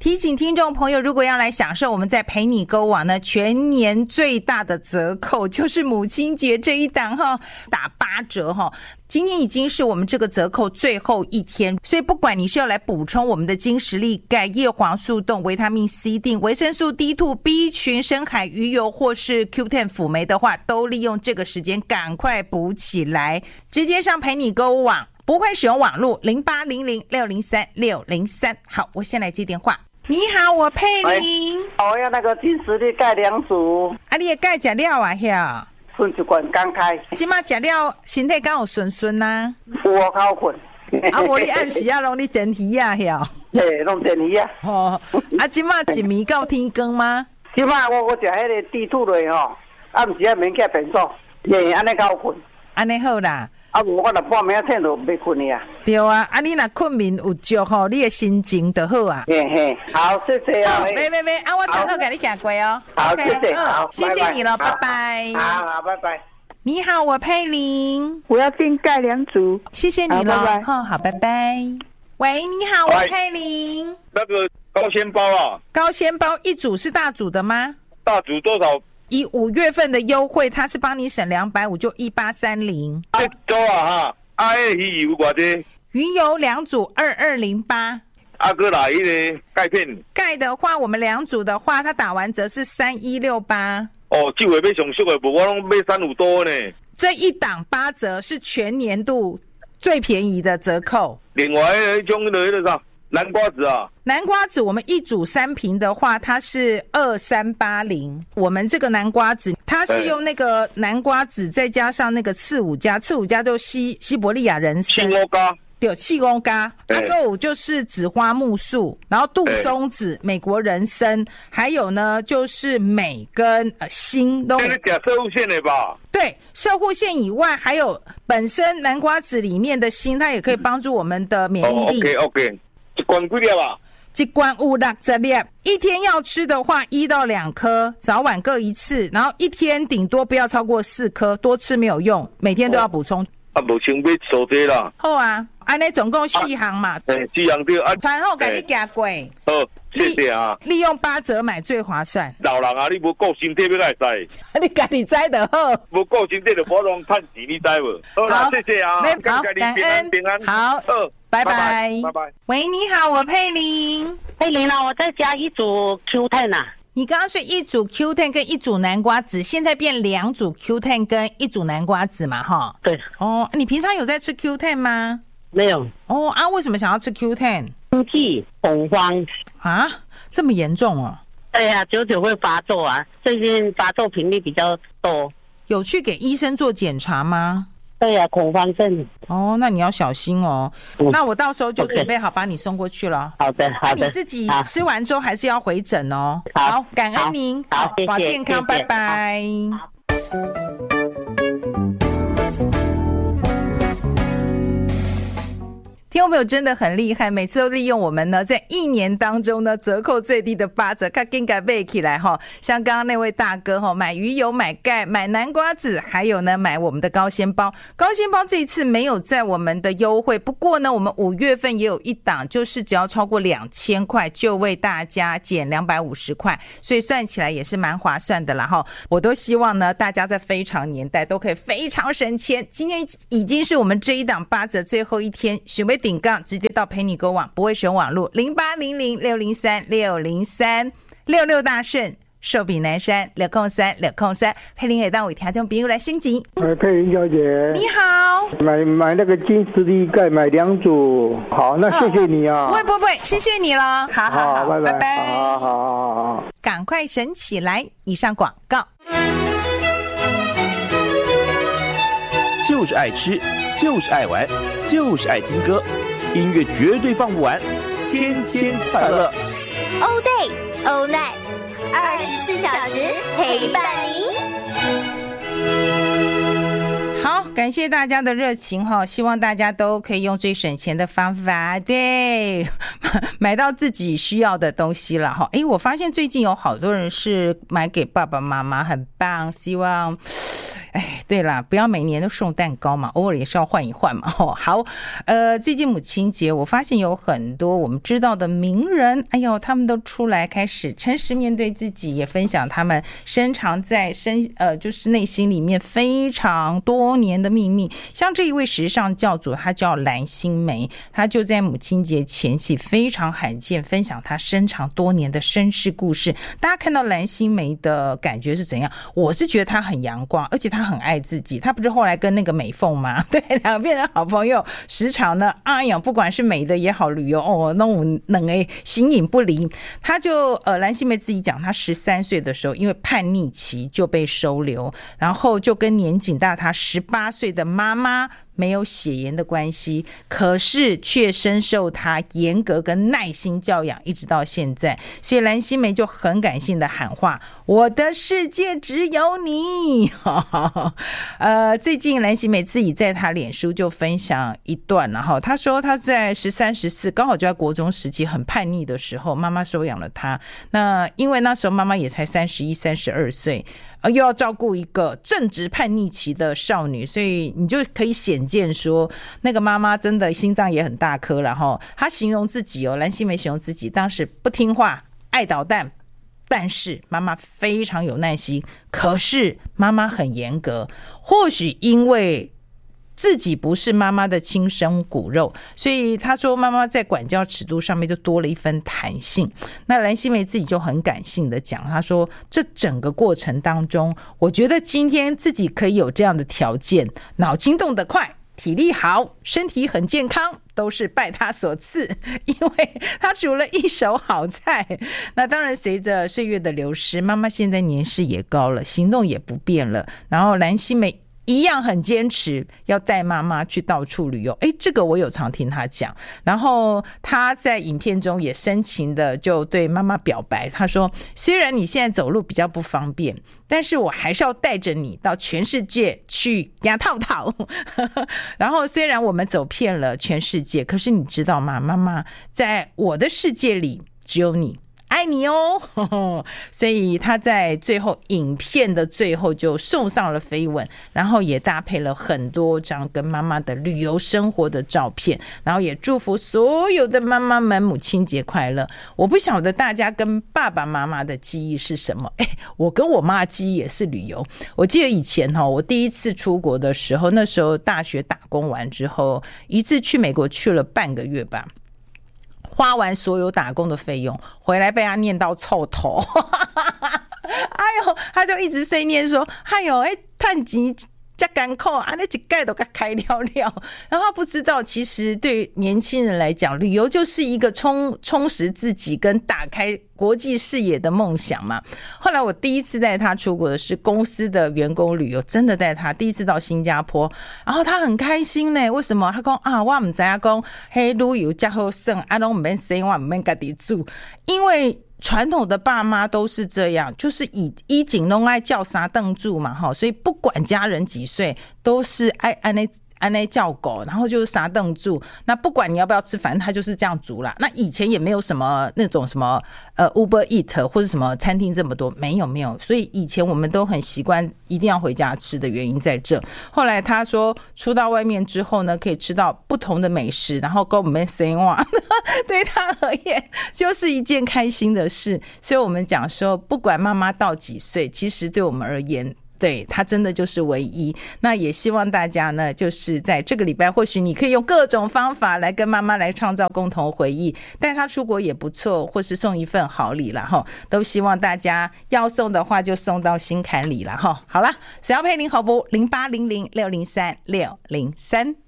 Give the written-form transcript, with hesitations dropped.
提醒听众朋友，如果要来享受我们在陪你购网呢全年最大的折扣，就是母亲节这一档打8折今天已经是我们这个折扣最后一天，所以不管你是要来补充我们的精实力、钙、叶黄素冻、维他命 C 锭、维生素 D2、B 群、深海鱼油或是 Q10 辅酶的话，都利用这个时间赶快补起来，直接上陪你购物网，不会使用网络0800603603。好，我先来接电话。你好，我佩玲。 我要那个金实力钙2组。 你的钙吃了啊？遐顺一罐刚开。 现在吃了，身体刚有顺顺啊？ 我好困。 我你暗时啊，拢你电鱼啊，遐。 对，弄电鱼啊。 现在一暝到天光吗？ 现在我吃迄个地兔类暗时啊免起便所，安尼较困。安尼好啦。 我若半暝醒就袂困去啊。 对啊，你若困眠有足你的心情就好啊。 嘿，好，谢谢啊。 没，我常常给你行过哦。 好，谢谢，好， 谢谢你了，拜拜。 好，拜拜。 你好，我佩玲， 我要订钙2组， 谢谢你了。 拜拜。 好，拜拜。喂，你好，我佩玲。 那个高纤包啊， 高纤包一组是大组的吗？ 大组多少？ 以5月份的优惠，它是帮你省250，就1830。 这周啊鱼油多少？ 鱼油2组2208。 再来那个钙片。 钙的话，我们2组的话，它打完折是3168。 这回要上俗的，我拢买35多呢。 这一档8折是全年度最便宜的折扣。 另外那种那个啥南瓜子啊， 南瓜子我们一组3瓶的话，它是2380。我们这个南瓜子，它是用那个南瓜子再加上那个刺五加就西伯利亚人参。对，气功咖，还有就是紫花木素，然后杜松子、美国人参，还有呢就是镁跟锌都。这是钾摄护腺的吧？ 对，摄护腺以外，还有本身南瓜子里面的锌，它也可以帮助我们的免疫力。 OK， 一罐几粒啊？ 一罐50粒，一天要吃的话1到2颗，早晚各1次，然后一天顶多不要超过4颗，多吃没有用，每天都要补充。 无想买收这啦。 好啊，安尼总共4行嘛。 4行对啊。 团后给你加过。 好，谢谢啊。 利用8折买最划算。 老人啊，你无顾身体要来知。 你家己知就好。 无顾身体就无拢趁钱，你知无？好啦，谢谢啊。 好，感恩。好，拜拜。 拜拜。 喂，你好，我佩玲。 佩玲啊，我再加1组 Q10 啊。 你刚刚是1组 Q10 跟1组南瓜子，现在变2组 Q10 跟1组南瓜子嘛，哈。 对。 你平常有在吃 Q10 吗？ 没有。 为什么想要吃 Q10？ 经济恐慌啊，这么严重哦？ 对啊，久久会发作啊，最近发作频率比较多。 有去给医生做检查吗？ 对啊，恐慌症。 那你要小心哦。那我到时候就准备好把你送过去了。 好的。 你自己吃完之后还是要回诊哦。好，感恩您。 好，谢谢。 保健康，拜拜。听众朋友真的很厉害，每次都利用我们呢在1年当中呢折扣最低的8折，看更改背起来像刚刚那位大哥买鱼油、买钙、买南瓜子，还有呢买我们的高纤包。高纤包这一次没有在我们的优惠，不过呢我们5月份也有一档，就是只要超过2000块就为大家减250块，所以算起来也是蛮划算的啦我都希望呢大家在非常年代都可以非常省钱。今天已经是我们这一档8折最后一天，想要顶杠直接到陪你购网，不会选网路0800603603 66大顺寿比南山603，佩玲也当为听众朋友来升级。 佩玲小姐， 你好， 买那个金实力钙买2组，好，那谢谢你啊。 不会，谢谢你了。好，拜拜。 好， 赶快省起来。以上广告。 就是爱吃，就是爱玩，就是爱听歌，音乐绝对放不完，天天快乐。 All day, all night, 24小时陪伴您。 好，感谢大家的热情希望大家都可以用最省钱的方法，对，买到自己需要的东西了我发现最近有好多人是买给爸爸妈妈，很棒，希望对啦，不要每年都送蛋糕嘛，偶尔也是要换一换嘛。好，最近母亲节，我发现有很多我们知道的名人，哎呦，他们都出来开始诚实面对自己，也分享他们深藏在就是内心里面非常多年的秘密。像这一位时尚教主，他叫蓝心湄，他就在母亲节前夕非常罕见分享他深藏多年的身世故事。大家看到蓝心湄的感觉是怎样？我是觉得他很阳光，而且他很爱自己。他不是后来跟那个美凤吗？对，两个变成好朋友，时常呢，哎呀，不管是美的也好，旅游那种能形影不离。他就蓝心湄自己讲，他13岁的时候因为叛逆期就被收留，然后就跟年仅大他18岁的妈妈没有血缘的关系，可是却深受他严格跟耐心教养，一直到现在。所以蓝心湄就很感性的喊话：“我的世界只有你。”最近蓝心湄自己在他脸书就分享一段，然后他说他在13、14，刚好就在国中时期很叛逆的时候，妈妈收养了他。那因为那时候妈妈也才31、32岁。又要照顾一个正值叛逆期的少女，所以你就可以显见说那个妈妈真的心脏也很大颗。然后她形容自己蓝心湄形容自己当时不听话爱捣蛋，但是妈妈非常有耐心，可是妈妈很严格。或许因为自己不是妈妈的亲生骨肉，所以他说妈妈在管教尺度上面就多了一分弹性。那蓝心湄自己就很感性的讲，他说这整个过程当中，我觉得今天自己可以有这样的条件，脑筋动得快，体力好，身体很健康，都是拜他所赐，因为他煮了一手好菜。那当然随着岁月的流失，妈妈现在年事也高了，行动也不便了，然后蓝心湄一样很坚持要带妈妈去到处旅游。这个我有常听他讲。然后他在影片中也深情的就对妈妈表白，他说虽然你现在走路比较不方便，但是我还是要带着你到全世界去牙套套。然后虽然我们走遍了全世界，可是你知道吗，妈妈，在我的世界里只有你，爱你哦。所以他在最后影片的最后就送上了飞吻，然后也搭配了很多张跟妈妈的旅游生活的照片，然后也祝福所有的妈妈们母亲节快乐。我不晓得大家跟爸爸妈妈的记忆是什么？我跟我妈的记忆也是旅游。我记得以前我第一次出国的时候，那时候大学打工完之后，一次去美国去了半个月吧，花完所有打工的费用，回来被他念到臭头。哎呦，他就一直碎念说：“哎呦，赚钱这艰苦，那一盖都给开了了。”然后他不知道，其实对年轻人来讲，旅游就是一个充实自己跟打开国际视野的梦想嘛。后来我第一次带他出国的是公司的员工旅游，真的带他第一次到新加坡，然后他很开心呢。为什么？他说我不知道说旅游这么好省，都不用省，我不用自己住。因为传统的爸妈都是这样，就是以景拢爱叫啥凳住嘛，所以不管家人几岁，都是爱按那叫狗，然后就是啥凳住。那不管你要不要吃，反正他就是这样煮啦。那以前也没有什么那种什么Uber Eat 或者什么餐厅这么多，没有。所以以前我们都很习惯一定要回家吃的原因在这。后来他说出到外面之后呢，可以吃到不同的美食，然后跟我们生活，对他而言就是一件开心的事。所以我们讲说，不管妈妈到几岁，其实对我们而言，对，他真的就是唯一。那也希望大家呢，就是在这个礼拜，或许你可以用各种方法来跟妈妈来创造共同回忆，带她出国也不错，或是送一份好礼啦，都希望大家要送的话就送到心坎里啦。好啦，谁要配您好不？0800603603